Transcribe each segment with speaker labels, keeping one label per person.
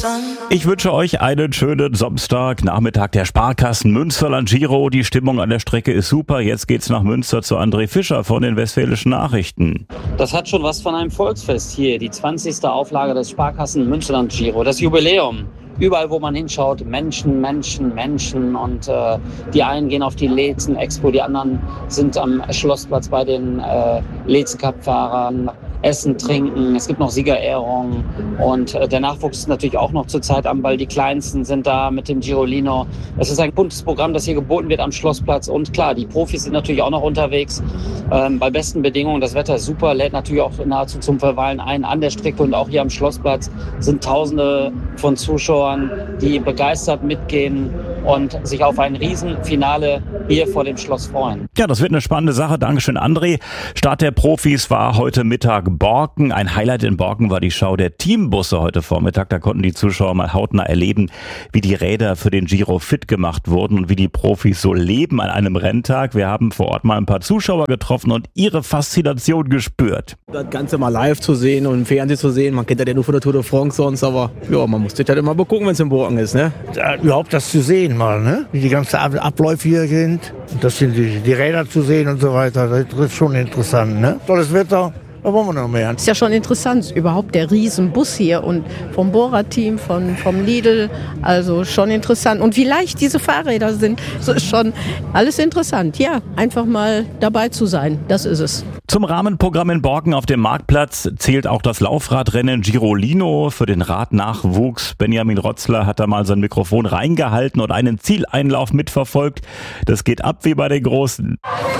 Speaker 1: Ich wünsche euch einen schönen Samstagnachmittag. Der Sparkassen Münsterland Giro. Die Stimmung an der Strecke ist super. Jetzt geht's nach Münster zu André Fischer von den Westfälischen Nachrichten.
Speaker 2: Das hat schon was von einem Volksfest hier. Die 20. Auflage des Sparkassen Münsterland Giro. Das Jubiläum. Überall, wo man hinschaut, Menschen, Menschen, Menschen. Und die einen gehen auf die Lezen Expo, die anderen sind am Schlossplatz bei den Lezen Cup Fahrern. Essen, trinken, es gibt noch Siegerehrungen und der Nachwuchs ist natürlich auch noch zurzeit am Ball. Die Kleinsten sind da mit dem Girolino. Es ist ein buntes Programm, das hier geboten wird am Schlossplatz und klar, die Profis sind natürlich auch noch unterwegs. Bei besten Bedingungen, das Wetter ist super, lädt natürlich auch nahezu zum Verweilen ein an der Strecke und auch hier am Schlossplatz sind Tausende von Zuschauern, die begeistert mitgehen und sich auf ein Riesenfinale hier vor dem Schloss freuen.
Speaker 1: Ja, das wird eine spannende Sache. Dankeschön, André. Start der Profis war heute Mittag Borken. Ein Highlight in Borken war die Schau der Teambusse heute Vormittag. Da konnten die Zuschauer mal hautnah erleben, wie die Räder für den Giro fit gemacht wurden und wie die Profis so leben an einem Renntag. Wir haben vor Ort mal ein paar Zuschauer getroffen und ihre Faszination gespürt.
Speaker 3: Das Ganze mal live zu sehen und im Fernsehen zu sehen, man kennt das ja nur von der Tour de France sonst, aber ja, man muss das halt immer begucken, wenn es in Borken ist, ne?
Speaker 4: Ja, überhaupt das zu sehen mal, ne? Wie die ganzen Abläufe hier sind, das sind die Räder zu sehen und so weiter, das ist schon interessant, ne? Tolles Wetter. Da wollen wir noch mehr.
Speaker 5: Ist ja schon interessant, überhaupt der Riesenbus hier und vom Bora-Team, vom Lidl, also schon interessant. Und wie leicht diese Fahrräder sind, so ist schon alles interessant. Ja, einfach mal dabei zu sein, das ist es.
Speaker 1: Zum Rahmenprogramm in Borken auf dem Marktplatz zählt auch das Laufradrennen Girolino für den Radnachwuchs. Benjamin Rotzler hat da mal sein Mikrofon reingehalten und einen Zieleinlauf mitverfolgt. Das geht ab wie bei den Großen.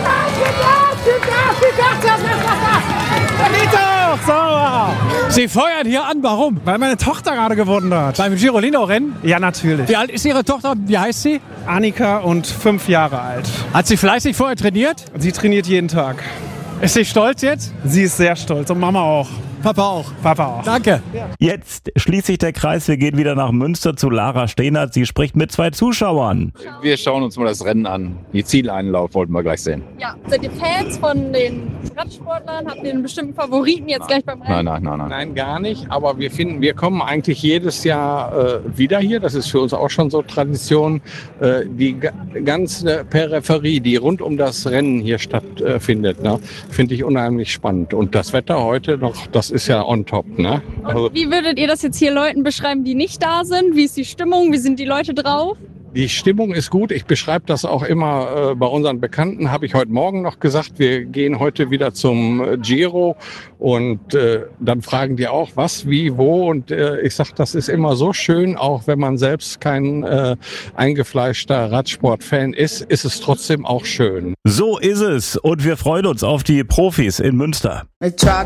Speaker 6: Sie feuern hier an, warum?
Speaker 7: Weil meine Tochter gerade gewonnen hat.
Speaker 6: Beim Girolino-Rennen?
Speaker 7: Ja, natürlich.
Speaker 6: Wie alt ist Ihre Tochter? Wie heißt sie?
Speaker 7: Annika und 5 Jahre alt.
Speaker 6: Hat sie fleißig vorher trainiert?
Speaker 7: Sie trainiert jeden Tag.
Speaker 6: Ist sie stolz jetzt?
Speaker 7: Sie ist sehr stolz und Mama auch.
Speaker 6: Papa auch.
Speaker 7: Papa auch.
Speaker 6: Danke.
Speaker 1: Jetzt schließt sich der Kreis. Wir gehen wieder nach Münster zu Lara Stehnert. Sie spricht mit 2 Zuschauern.
Speaker 8: Wir schauen uns mal das Rennen an. Die Zieleinlauf wollten wir gleich sehen.
Speaker 9: Ja, seid ihr Fans von den Radsportlern? Habt ihr einen bestimmten Favoriten jetzt gleich beim Rennen?
Speaker 8: Nein.
Speaker 10: Nein, gar nicht. Aber wir kommen eigentlich jedes Jahr wieder hier. Das ist für uns auch schon so Tradition. Die ganze Peripherie, die rund um das Rennen hier stattfindet, ne, finde ich unheimlich spannend. Und das Wetter heute noch, das ist ja on top, ne? Also,
Speaker 9: wie würdet ihr das jetzt hier Leuten beschreiben, die nicht da sind? Wie ist die Stimmung? Wie sind die Leute drauf?
Speaker 10: die Stimmung ist gut. Ich beschreibe das auch immer bei unseren Bekannten. Habe ich heute Morgen noch gesagt, wir gehen heute wieder zum Giro und dann fragen die auch, was, wie, wo. Und ich sage, das ist immer so schön, auch wenn man selbst kein eingefleischter Radsport-Fan ist, ist es trotzdem auch schön.
Speaker 1: So ist es und wir freuen uns auf die Profis in Münster.